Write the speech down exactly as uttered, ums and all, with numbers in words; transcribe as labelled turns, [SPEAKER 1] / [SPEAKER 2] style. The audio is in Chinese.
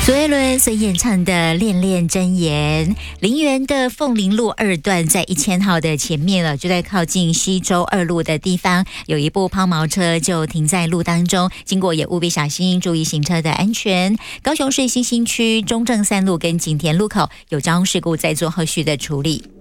[SPEAKER 1] 苏慧伦所演唱的《恋恋真言》，林园的凤林路二段在一千号的前面了，就在靠近西周二路的地方，有一部抛锚车就停在路当中，经过也务必小心，注意行车的安全。高雄市新兴区中正三路跟景田路口有交通事故在做后续的处理。